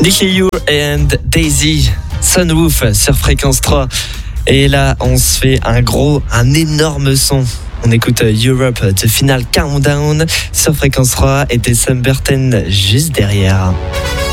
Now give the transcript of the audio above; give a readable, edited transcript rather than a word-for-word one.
Nicky You and Daisy, Sunroof sur Fréquence 3. Et là, on se fait un énorme son. On écoute Europe, The Final Countdown sur Fréquence 3 et December 10 juste derrière.